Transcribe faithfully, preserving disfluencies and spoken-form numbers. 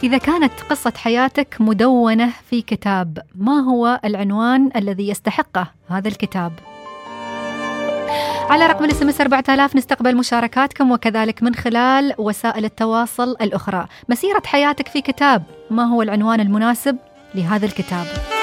إذا كانت قصة حياتك مدونة في كتاب، ما هو العنوان الذي يستحقه هذا الكتاب؟ على رقم الاس ام اس أربعة آلاف نستقبل مشاركاتكم، وكذلك من خلال وسائل التواصل الأخرى. مسيرة حياتك في كتاب، ما هو العنوان المناسب لهذا الكتاب؟